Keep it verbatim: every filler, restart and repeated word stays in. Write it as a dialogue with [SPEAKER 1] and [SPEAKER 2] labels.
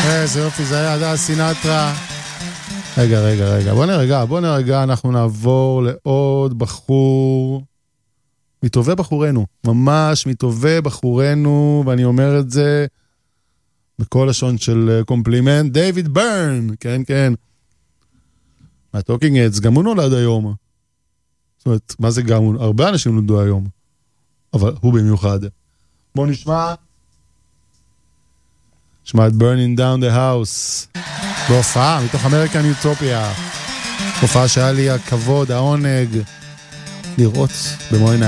[SPEAKER 1] איזה יופי, זה היה עדה סינטרה. רגע, רגע, רגע, בוא נרגע, בוא נרגע, אנחנו נעבור לעוד בחור, מטובי בחורנו, ממש מטובי בחורנו, ואני אומר את זה בכל לשון של קומפלימנט, דיוויד ברן, כן, כן. מהטוקינג אדס, גם הוא נולד היום. זאת אומרת, מה זה גם? הרבה אנשים נולדו היום, אבל הוא במיוחד. בוא נשמע, נשמע את Burning Down the House, בהופעה, מתוך אמריקן יוטופיה. הופעה שהיה לי הכבוד, העונג, לראות במו עיניי.